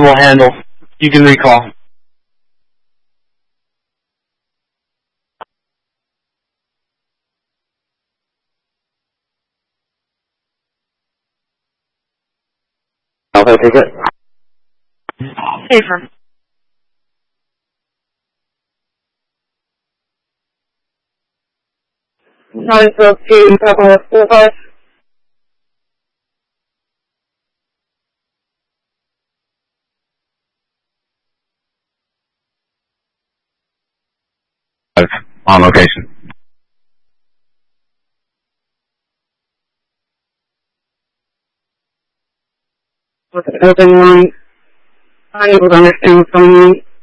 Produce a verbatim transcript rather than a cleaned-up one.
will handle. You can recall. Alpha ticket. Safer. nine twelve two, Papa four five. On location. Open line. Unable to understand what's going on.